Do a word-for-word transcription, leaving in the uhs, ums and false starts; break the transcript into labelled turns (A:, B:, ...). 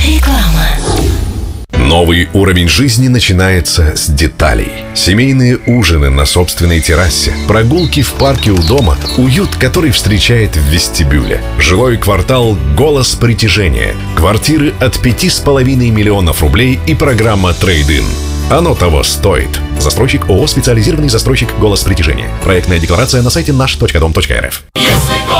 A: Реклама.
B: Новый уровень жизни начинается с деталей. Семейные ужины на собственной террасе, прогулки в парке у дома, уют, который встречает в вестибюле. Жилой квартал «Голос притяжения». Квартиры от пяти с половиной миллионов рублей и программа «Трейд-ин». Оно того стоит. Застройщик ООО «Специализированный застройщик «Голос притяжения». Проектная декларация на сайте наш точка дом точка эр эф.